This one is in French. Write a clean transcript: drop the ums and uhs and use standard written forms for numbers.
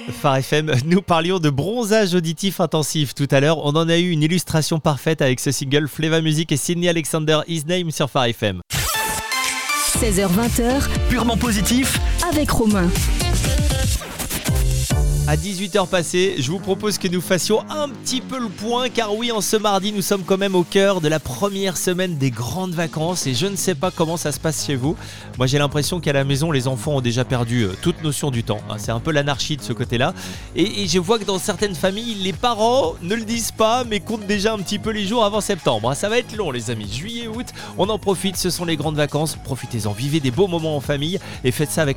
Phare FM, nous parlions de bronzage auditif intensif tout à l'heure. On en a eu une illustration parfaite avec ce single Fleva Music et Sydney Alexander, His Name sur Phare FM. 16h-20h, Purement positif. avec Romain. À 18h passées, je vous propose que nous fassions un petit peu le point car oui, en ce mardi, nous sommes quand même au cœur de la première semaine des grandes vacances et je ne sais pas comment ça se passe chez vous. Moi, j'ai l'impression qu'à la maison, les enfants ont déjà perdu toute notion du temps. C'est un peu l'anarchie de ce côté-là. Et je vois que dans certaines familles, les parents ne le disent pas mais comptent déjà un petit peu les jours avant septembre. Ça va être long, les amis. Juillet, août, on en profite. Ce sont les grandes vacances. Profitez-en, vivez des beaux moments en famille et faites ça avec